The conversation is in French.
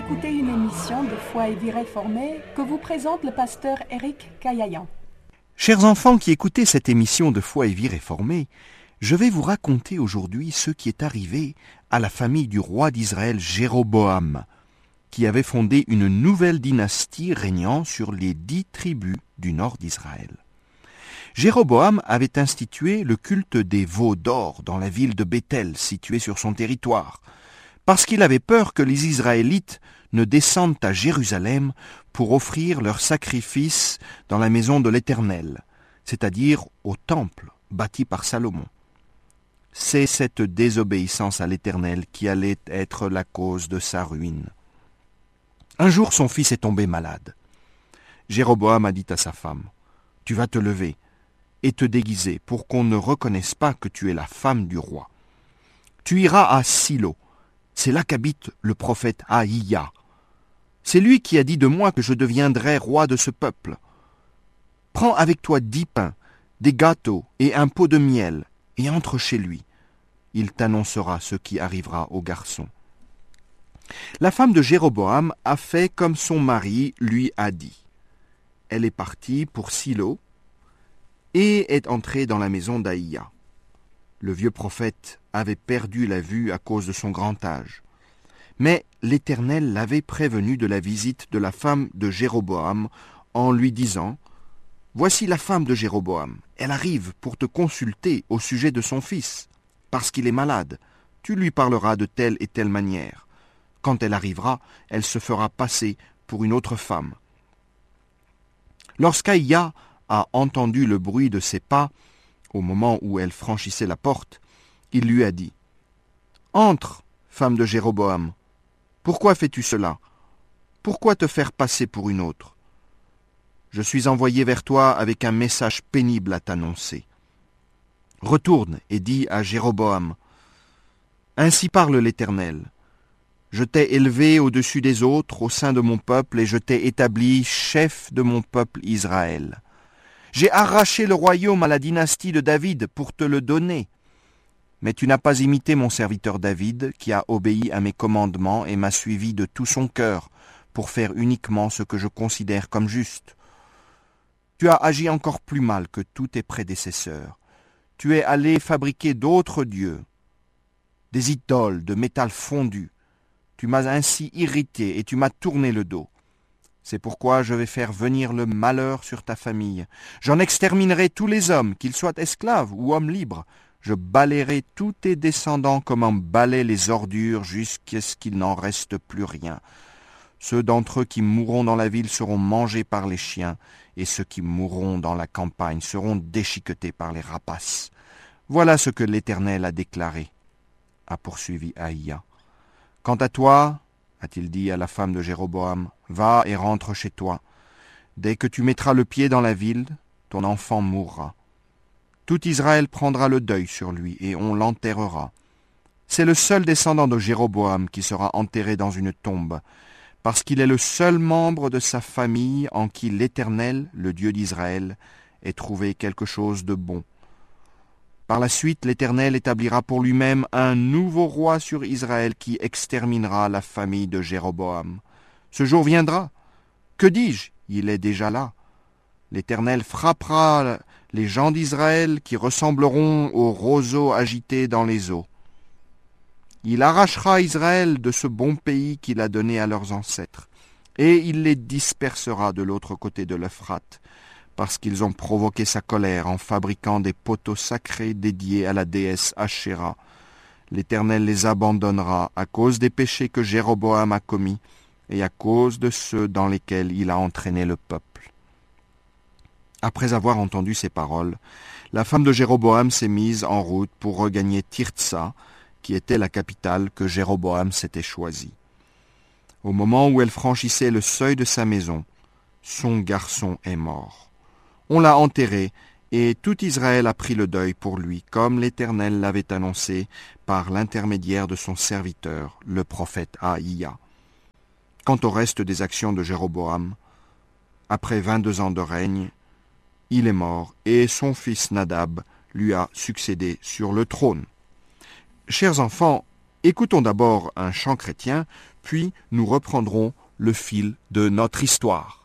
écoutez une émission de Foi et Vie réformée que vous présente le pasteur Éric Caillayan. Chers enfants qui écoutez cette émission de Foi et Vie réformée, je vais vous raconter aujourd'hui ce qui est arrivé à la famille du roi d'Israël Jéroboam, qui avait fondé une nouvelle dynastie régnant sur les 10 tribus du nord d'Israël. Jéroboam avait institué le culte des veaux d'or dans la ville de Béthel, située sur son territoire, parce qu'il avait peur que les Israélites ne descendent à Jérusalem pour offrir leurs sacrifices dans la maison de l'Éternel, c'est-à-dire au temple bâti par Salomon. C'est cette désobéissance à l'Éternel qui allait être la cause de sa ruine. Un jour, son fils est tombé malade. Jéroboam a dit à sa femme, « Tu vas te lever et te déguiser pour qu'on ne reconnaisse pas que tu es la femme du roi. Tu iras à Silo. C'est là qu'habite le prophète Ahiya. C'est lui qui a dit de moi que je deviendrai roi de ce peuple. Prends avec toi 10 pains, des gâteaux et un pot de miel, et entre chez lui. Il t'annoncera ce qui arrivera au garçon. » La femme de Jéroboam a fait comme son mari lui a dit. Elle est partie pour Silo et est entrée dans la maison d'Ahiya. Le vieux prophète avait perdu la vue à cause de son grand âge. Mais l'Éternel l'avait prévenu de la visite de la femme de Jéroboam en lui disant « Voici la femme de Jéroboam. Elle arrive pour te consulter au sujet de son fils. Parce qu'il est malade, tu lui parleras de telle et telle manière. Quand elle arrivera, elle se fera passer pour une autre femme. » Lorsqu'Ahiya a entendu le bruit de ses pas, au moment où elle franchissait la porte, il lui a dit « Entre, femme de Jéroboam. Pourquoi fais-tu cela? Pourquoi te faire passer pour une autre? Je suis envoyé vers toi avec un message pénible à t'annoncer. Retourne et dis à Jéroboam « Ainsi parle l'Éternel. Je t'ai élevé au-dessus des autres au sein de mon peuple et je t'ai établi chef de mon peuple Israël. J'ai arraché le royaume à la dynastie de David pour te le donner. Mais tu n'as pas imité mon serviteur David, qui a obéi à mes commandements et m'a suivi de tout son cœur, pour faire uniquement ce que je considère comme juste. Tu as agi encore plus mal que tous tes prédécesseurs. Tu es allé fabriquer d'autres dieux, des idoles de métal fondu. Tu m'as ainsi irrité et tu m'as tourné le dos. C'est pourquoi je vais faire venir le malheur sur ta famille. J'en exterminerai tous les hommes, qu'ils soient esclaves ou hommes libres. Je balayerai tous tes descendants comme on balaie les ordures jusqu'à ce qu'il n'en reste plus rien. Ceux d'entre eux qui mourront dans la ville seront mangés par les chiens, et ceux qui mourront dans la campagne seront déchiquetés par les rapaces. Voilà ce que l'Éternel a déclaré, a poursuivi Ahiya. Quant à toi, a-t-il dit à la femme de Jéroboam, va et rentre chez toi. Dès que tu mettras le pied dans la ville, ton enfant mourra. Tout Israël prendra le deuil sur lui et on l'enterrera. C'est le seul descendant de Jéroboam qui sera enterré dans une tombe, parce qu'il est le seul membre de sa famille en qui l'Éternel, le Dieu d'Israël, ait trouvé quelque chose de bon. Par la suite, l'Éternel établira pour lui-même un nouveau roi sur Israël qui exterminera la famille de Jéroboam. Ce jour viendra. Que dis-je? Il est déjà là. L'Éternel frappera les gens d'Israël qui ressembleront aux roseaux agités dans les eaux. Il arrachera Israël de ce bon pays qu'il a donné à leurs ancêtres, et il les dispersera de l'autre côté de l'Euphrate, parce qu'ils ont provoqué sa colère en fabriquant des poteaux sacrés dédiés à la déesse Ashéra. L'Éternel les abandonnera à cause des péchés que Jéroboam a commis et à cause de ceux dans lesquels il a entraîné le peuple. » Après avoir entendu ces paroles, la femme de Jéroboam s'est mise en route pour regagner Tirtsa, qui était la capitale que Jéroboam s'était choisie. Au moment où elle franchissait le seuil de sa maison, son garçon est mort. On l'a enterré, et tout Israël a pris le deuil pour lui, comme l'Éternel l'avait annoncé par l'intermédiaire de son serviteur, le prophète Ahiya. Quant au reste des actions de Jéroboam, après 22 ans de règne, il est mort, et son fils Nadab lui a succédé sur le trône. Chers enfants, Écoutons d'abord un chant chrétien, puis nous reprendrons le fil de notre histoire.